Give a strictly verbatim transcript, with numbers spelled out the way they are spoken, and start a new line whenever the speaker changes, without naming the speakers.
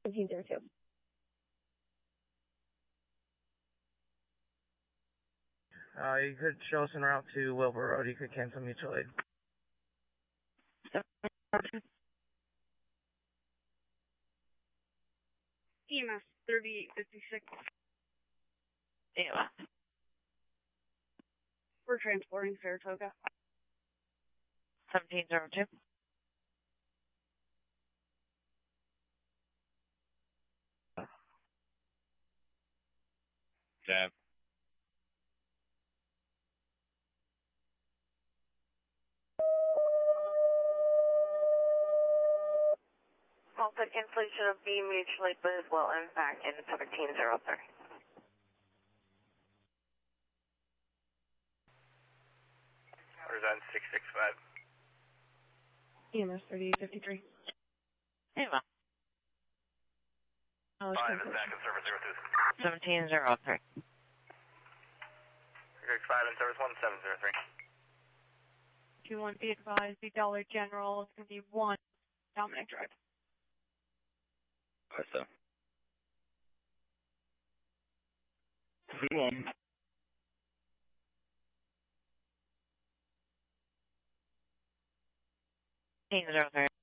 seventeen zero two.
Uh, you could show us en route to Wilbur Road. You could cancel mutual aid.
E M S thirty-eight fifty-six.
Yeah.
We're transporting Saratoga.
seventeen zero two.
Jab.
Halted cancellation of B mutual aid with will impact in seventeen zero three.
Horizon six six five.
E M S thirty-eight fifty-three.
Yeah.
Five is back in service zero two.
seventeen zero three.
six five in service one seven zero three.
two one, be advised, the Dollar General is going to be one Dominic Drive.
So. Two one.
seventeen zero three.